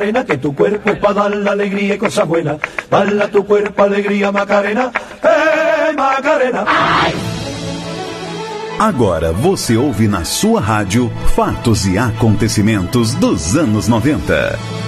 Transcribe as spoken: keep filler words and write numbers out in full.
Que tu cuerpo es para dar la alegría y cosas buenas. Dale a tu cuerpo alegría, Macarena. ¡Eh, Macarena! Ai! Agora você ouve na sua rádio fatos e acontecimentos dos anos noventa.